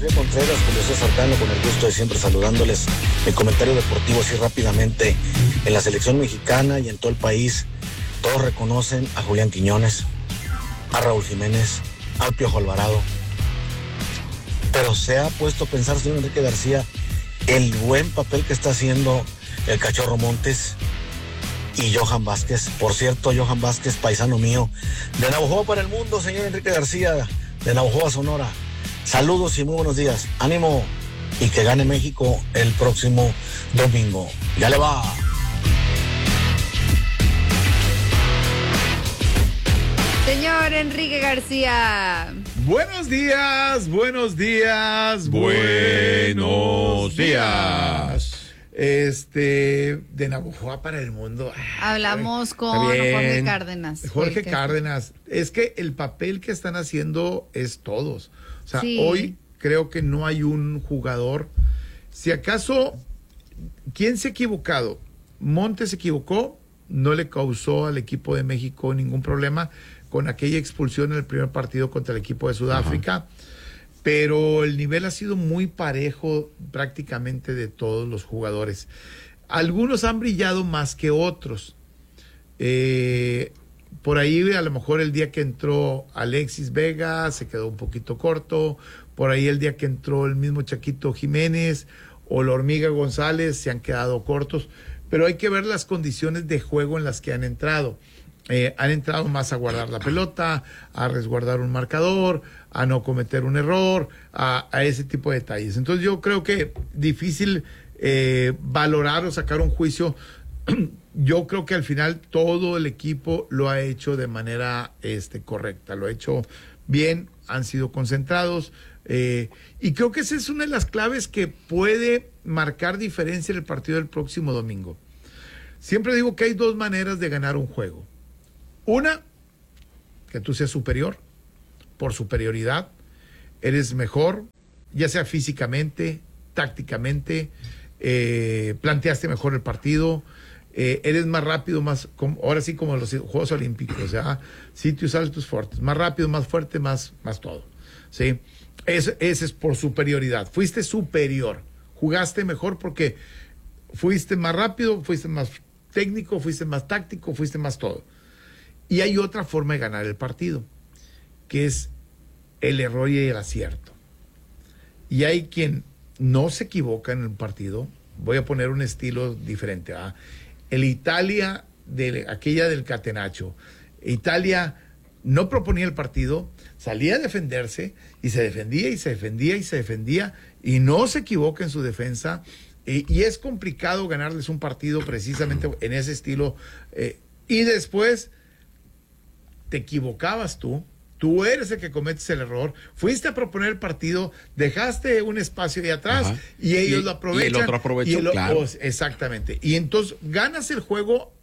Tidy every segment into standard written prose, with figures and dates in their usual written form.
Contreras, Julio César Cano, con el gusto de siempre saludándoles. El comentario deportivo así rápidamente. En la selección mexicana y en todo el país, todos reconocen a Julián Quiñones, a Raúl Jiménez, al Piojo Alvarado. Pero se ha puesto a pensar, señor Enrique García, el buen papel que está haciendo el Cachorro Montes y Johan Vázquez. Por cierto, Johan Vázquez, paisano mío, de Navojoa para el mundo, señor Enrique García, de Navojoa, Sonora. Saludos y muy buenos días. Ánimo y que gane México el próximo domingo. Ya le va. Señor Enrique García. Buenos días, buenos días, buenos días. De Navojoa para el mundo. Hablamos con Jorge Cárdenas. Jorge Cárdenas. Es que el papel que están haciendo es todos. O sea, sí. Hoy creo que no hay un jugador. Si acaso, ¿quién se ha equivocado? Montes se equivocó, no le causó al equipo de México ningún problema con aquella expulsión en el primer partido contra el equipo de Sudáfrica. Ajá. Pero el nivel ha sido muy parejo prácticamente de todos los jugadores. Algunos han brillado más que otros. Por ahí a lo mejor el día que entró Alexis Vega se quedó un poquito corto. Por ahí el día que entró el mismo Chaquito Jiménez o la Hormiga González se han quedado cortos. Pero hay que ver las condiciones de juego en las que han entrado. Han entrado más a guardar la pelota, a resguardar un marcador, a no cometer un error, a ese tipo de detalles. Entonces yo creo que difícil valorar o sacar un juicio. Yo creo que al final todo el equipo lo ha hecho de manera correcta, lo ha hecho bien, han sido concentrados, y creo que esa es una de las claves que puede marcar diferencia en el partido del próximo domingo. Siempre digo que hay dos maneras de ganar un juego. Una, que tú seas superior, por superioridad, eres mejor, ya sea físicamente, tácticamente, planteaste mejor el partido, eres más rápido, ahora sí como los Juegos Olímpicos, o sea, sitios altos fuertes, más rápido, más fuerte, más todo, ¿sí? Ese es por superioridad, fuiste superior, jugaste mejor porque fuiste más rápido, fuiste más técnico, fuiste más táctico, fuiste más todo. Y hay otra forma de ganar el partido, que es el error y el acierto. Y hay quien no se equivoca en el partido. Voy a poner un estilo diferente. El Italia, aquella del Catenaccio. Italia no proponía el partido, salía a defenderse, y se defendía, y se defendía, y se defendía, y no se equivoca en su defensa. Y es complicado ganarles un partido precisamente en ese estilo. Y después te equivocabas tú eres el que cometes el error, fuiste a proponer el partido, dejaste un espacio ahí atrás. Ajá. Y ellos lo aprovechan. Y el otro aprovechó, claro. Exactamente. Y entonces ganas el juego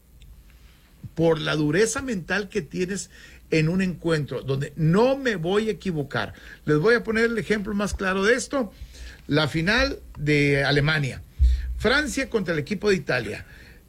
por la dureza mental que tienes en un encuentro donde no me voy a equivocar. Les voy a poner el ejemplo más claro de esto. La final de Alemania. Francia contra el equipo de Italia.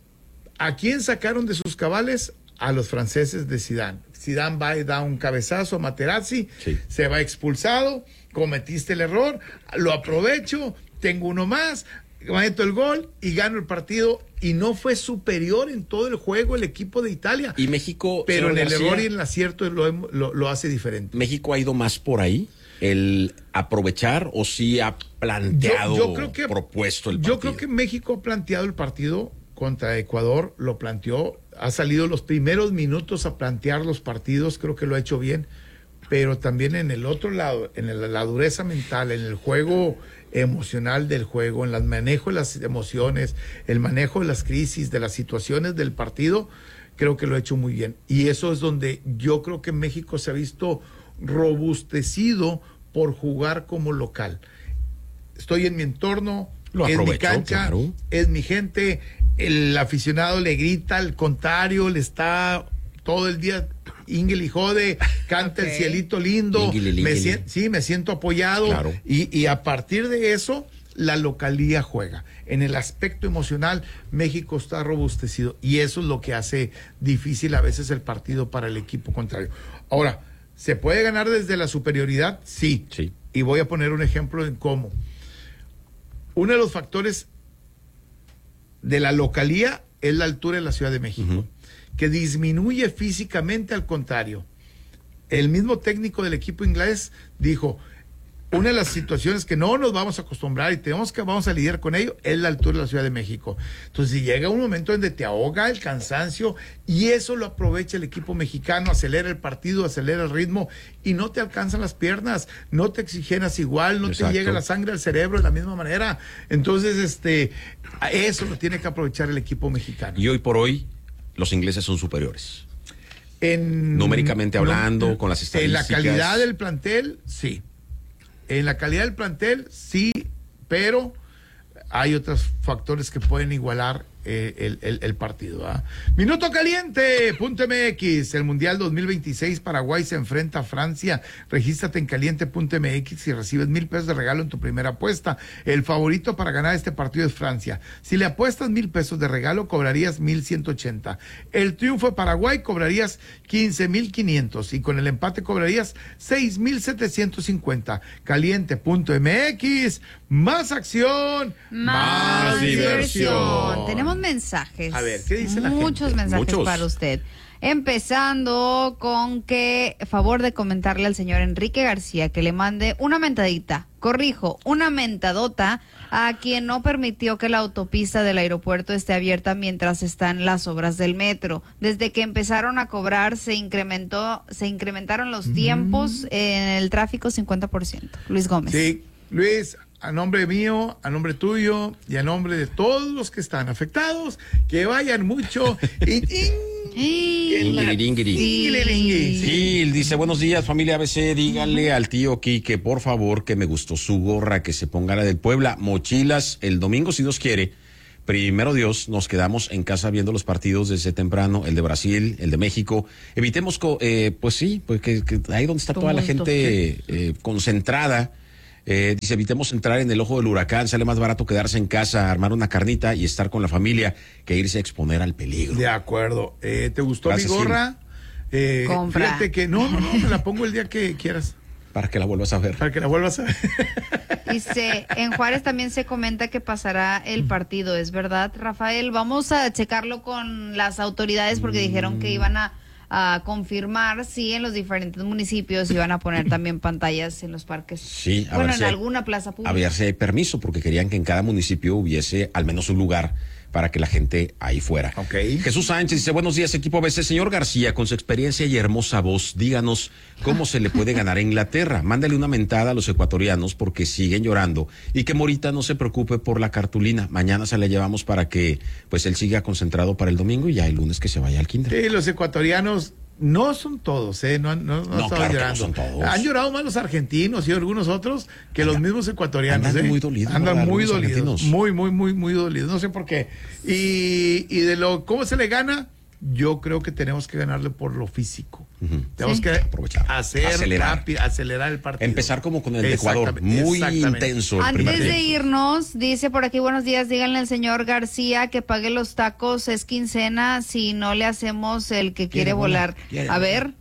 ¿A quién sacaron de sus cabales? A los franceses de Zidane. Zidane va y da un cabezazo a Materazzi, sí. Se va expulsado, cometiste el error, lo aprovecho, tengo uno más, meto el gol y gano el partido. Y no fue superior en todo el juego el equipo de Italia. Y México, pero en el error y en el acierto lo hace diferente. ¿México ha ido más por ahí? ¿El aprovechar o sí ha planteado, propuesto el partido? Yo creo que México ha planteado el partido contra Ecuador, lo planteó, ha salido los primeros minutos a plantear los partidos, creo que lo ha hecho bien, pero también en el otro lado, la dureza mental, en el juego emocional del juego, en el manejo de las emociones, el manejo de las crisis, de las situaciones del partido, creo que lo ha hecho muy bien. Y eso es donde yo creo que México se ha visto robustecido por jugar como local. Estoy en mi entorno, es mi cancha, claro. Es mi gente, el aficionado le grita, al contrario, le está todo el día Ingel y jode, canta okay. El cielito lindo, me siento apoyado, claro. Y a partir de eso la localía juega. En el aspecto emocional, México está robustecido y eso es lo que hace difícil a veces el partido para el equipo contrario. Ahora, ¿se puede ganar desde la superioridad? Sí. Y voy a poner un ejemplo en cómo. Uno de los factores de la localía es la altura de la Ciudad de México, que disminuye físicamente, al contrario. El mismo técnico del equipo inglés dijo, una de las situaciones que no nos vamos a acostumbrar y vamos a lidiar con ello es la altura de la Ciudad de México. Entonces, si llega un momento donde te ahoga el cansancio, y eso lo aprovecha el equipo mexicano, acelera el partido, acelera el ritmo, y no te alcanzan las piernas, no te oxigenas igual, no te llega la sangre al cerebro de la misma manera. Entonces, eso lo tiene que aprovechar el equipo mexicano. Y hoy por hoy, los ingleses son superiores. Numéricamente hablando, con las estadísticas. En la calidad del plantel, sí. En la calidad del plantel, sí, pero hay otros factores que pueden igualar el partido. Minuto caliente, .mx, el Mundial 2026, Paraguay se enfrenta a Francia. Regístrate en caliente.mx y recibes $1,000 de regalo en tu primera apuesta. El favorito para ganar este partido es Francia. Si le apuestas $1,000 de regalo, cobrarías 1,180. El triunfo de Paraguay cobrarías 15,500 y con el empate cobrarías 6,750. Caliente.mx, más acción, más diversión. Tenemos mensajes. A ver, ¿qué dice la gente? Muchos mensajes para usted. Empezando con que favor de comentarle al señor Enrique García que le mande una mentadita, una mentadota a quien no permitió que la autopista del aeropuerto esté abierta mientras están las obras del metro. Desde que empezaron a cobrar se incrementaron los tiempos en el tráfico 50%. Luis Gómez. Sí, Luis, a nombre mío, a nombre tuyo y a nombre de todos los que están afectados, que vayan mucho y Gil dice, buenos días familia ABC, díganle al tío Quique por favor que me gustó su gorra, que se ponga la del Puebla, mochilas, el domingo si Dios quiere, primero Dios, nos quedamos en casa viendo los partidos desde temprano, el de Brasil, el de México, evitemos, pues sí, pues que ahí donde está toda la gente concentrada. Dice, evitemos entrar en el ojo del huracán, sale más barato quedarse en casa, armar una carnita y estar con la familia que irse a exponer al peligro. De acuerdo. ¿Te gustó mi gorra? Compra. Fíjate que no, me la pongo el día que quieras. Para que la vuelvas a ver. Para que la vuelvas a ver. Dice, en Juárez también se comenta que pasará el partido, ¿es verdad, Rafael? Vamos a checarlo con las autoridades porque dijeron que iban a confirmar si en los diferentes municipios iban a poner también pantallas en los parques. Sí, en alguna plaza pública. A ver si hay permiso, porque querían que en cada municipio hubiese al menos un lugar para que la gente ahí fuera. Okay. Jesús Sánchez dice, buenos días equipo ABC. Señor García, con su experiencia y hermosa voz, díganos cómo se le puede ganar a Inglaterra. Mándale una mentada a los ecuatorianos porque siguen llorando y que Morita no se preocupe por la cartulina. Mañana se la llevamos para que pues él siga concentrado para el domingo y ya el lunes que se vaya al kinder. Sí, los ecuatorianos no son todos, no claro llorando. No son todos. Han llorado más los argentinos y algunos otros que los mismos ecuatorianos. Andan muy dolidos. Andan muy dolidos. Muy dolidos. No sé por qué. Y de cómo se le gana, yo creo que tenemos que ganarle por lo físico. Tenemos que aprovechar, acelerar el partido. Empezar como con el de Ecuador, muy intenso. Antes de irnos, dice por aquí, buenos días, díganle al señor García que pague los tacos, es quincena, si no le hacemos el que quiere volar. A ver,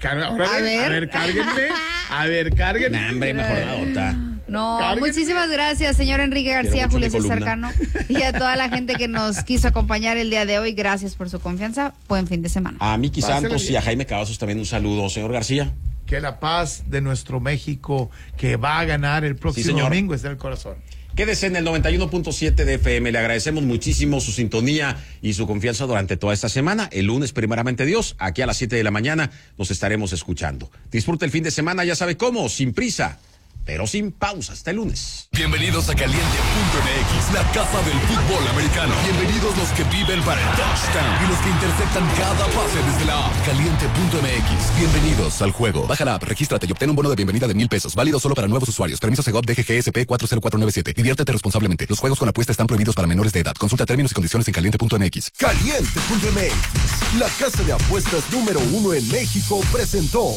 cárguenme. Nah, hombre, mejor la otra. No, Cárguenme. Muchísimas gracias, señor Enrique García, Julio César Cano, y a toda la gente que nos quiso acompañar el día de hoy. Gracias por su confianza. Buen fin de semana. A Miki Santos y a Jaime Cavazos también un saludo, señor García. Que la paz de nuestro México, que va a ganar el próximo domingo, está en el corazón. Quédese en el 91.7 de FM. Le agradecemos muchísimo su sintonía y su confianza durante toda esta semana. El lunes, primeramente Dios, aquí a las 7 de la mañana, nos estaremos escuchando. Disfrute el fin de semana, ya sabe cómo, sin prisa, pero sin pausa. Hasta el lunes. Bienvenidos a Caliente.mx, la casa del fútbol americano. Bienvenidos los que viven para el touchdown y los que interceptan cada pase desde la app. Caliente.mx, bienvenidos al juego. Baja la app, regístrate y obtén un bono de bienvenida de $1,000. Válido solo para nuevos usuarios. Permiso Segov DGGSP 40497. Diviértete responsablemente. Los juegos con apuesta están prohibidos para menores de edad. Consulta términos y condiciones en Caliente.mx. Caliente.mx, la casa de apuestas número 1 en México, presentó.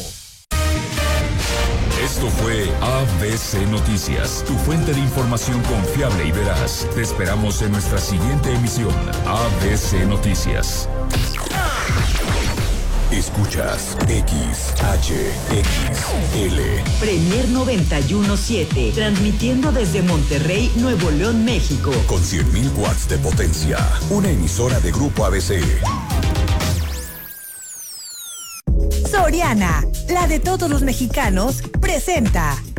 Esto fue ABC Noticias, tu fuente de información confiable y veraz. Te esperamos en nuestra siguiente emisión. ABC Noticias. Escuchas XHXL. Premier 91.7, transmitiendo desde Monterrey, Nuevo León, México. Con 100.000 watts de potencia. Una emisora de Grupo ABC. Soriana, la de todos los mexicanos, presenta